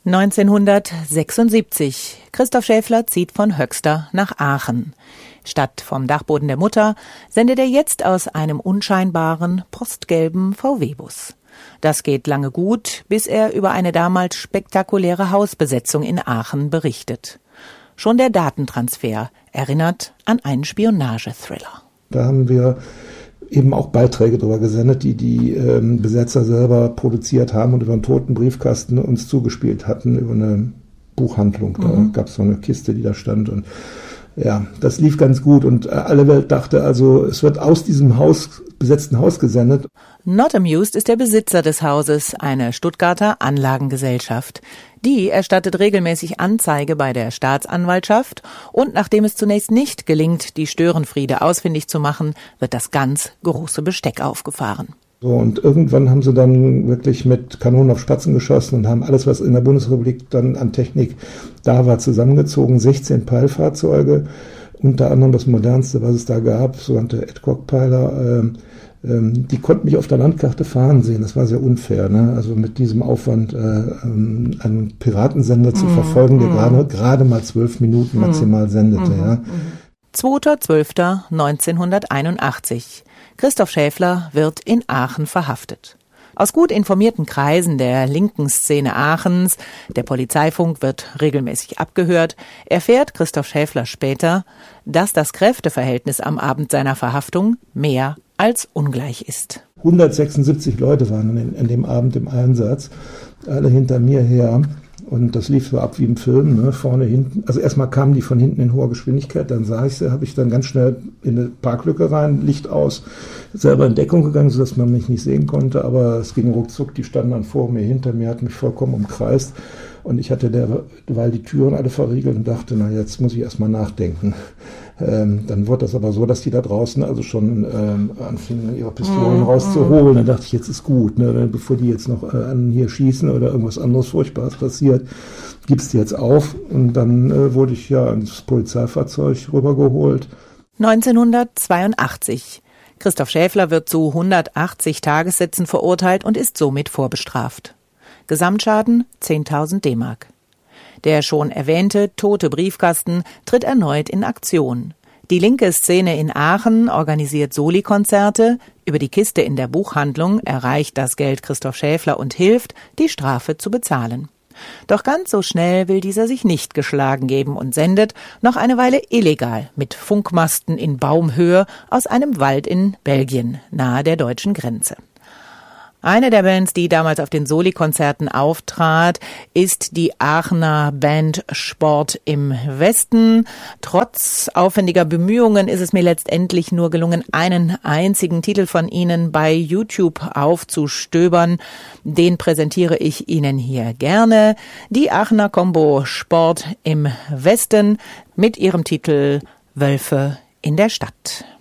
1976. Christoph Schäfler zieht von Höxter nach Aachen. Statt vom Dachboden der Mutter sendet er jetzt aus einem unscheinbaren, postgelben VW-Bus. Das geht lange gut, bis er über eine damals spektakuläre Hausbesetzung in Aachen berichtet. Schon der Datentransfer erinnert an einen Spionagethriller. Da haben wir eben auch Beiträge darüber gesendet, die Besetzer selber produziert haben und über einen toten Briefkasten uns zugespielt hatten, über eine Buchhandlung. Da gab es so eine Kiste, die da stand, und ja, das lief ganz gut und alle Welt dachte also, es wird aus diesem besetzten Haus gesendet. Not Amused ist der Besitzer des Hauses, eine Stuttgarter Anlagengesellschaft. Die erstattet regelmäßig Anzeige bei der Staatsanwaltschaft und nachdem es zunächst nicht gelingt, die Störenfriede ausfindig zu machen, wird das ganz große Besteck aufgefahren. So, und irgendwann haben sie dann wirklich mit Kanonen auf Spatzen geschossen und haben alles, was in der Bundesrepublik dann an Technik da war, zusammengezogen. 16 Peilfahrzeuge, unter anderem das modernste, was es da gab, sogenannte Adcock-Peiler. Die konnten mich auf der Landkarte fahren sehen. Das war sehr unfair, ne? Also mit diesem Aufwand einen Piratensender zu verfolgen, der gerade mal 12 Minuten maximal sendete. Ja. 2.12.1981. Christoph Schäfler wird in Aachen verhaftet. Aus gut informierten Kreisen der linken Szene Aachens, der Polizeifunk wird regelmäßig abgehört, erfährt Christoph Schäfler später, dass das Kräfteverhältnis am Abend seiner Verhaftung mehr als ungleich ist. 176 Leute waren an dem Abend im Einsatz, alle hinter mir her. Und das lief so ab wie im Film, ne? Vorne, hinten. Also erstmal kamen die von hinten in hoher Geschwindigkeit, dann sah ich sie, habe ich dann ganz schnell in eine Parklücke rein, Licht aus, selber in Deckung gegangen, sodass man mich nicht sehen konnte, aber es ging ruckzuck, die standen dann vor mir, hinter mir, hat mich vollkommen umkreist und ich hatte derweil die Türen alle verriegelt und dachte, na jetzt muss ich erstmal nachdenken. Dann wurde das aber so, dass die da draußen also schon anfingen, ihre Pistolen rauszuholen. Dann dachte ich, jetzt ist gut, ne? Bevor die jetzt noch an hier schießen oder irgendwas anderes Furchtbares passiert, gib's die jetzt auf. Und dann wurde ich ja ins Polizeifahrzeug rübergeholt. 1982. Christoph Schäfler wird zu 180 Tagessätzen verurteilt und ist somit vorbestraft. Gesamtschaden 10.000 D-Mark. Der schon erwähnte tote Briefkasten tritt erneut in Aktion. Die linke Szene in Aachen organisiert Soli-Konzerte. Über die Kiste in der Buchhandlung erreicht das Geld Christoph Schäfler und hilft, die Strafe zu bezahlen. Doch ganz so schnell will dieser sich nicht geschlagen geben und sendet noch eine Weile illegal mit Funkmasten in Baumhöhe aus einem Wald in Belgien, nahe der deutschen Grenze. Eine der Bands, die damals auf den Soli-Konzerten auftrat, ist die Aachener Band Sport im Westen. Trotz aufwendiger Bemühungen ist es mir letztendlich nur gelungen, einen einzigen Titel von ihnen bei YouTube aufzustöbern. Den präsentiere ich Ihnen hier gerne. Die Aachener Combo Sport im Westen mit ihrem Titel Wölfe in der Stadt.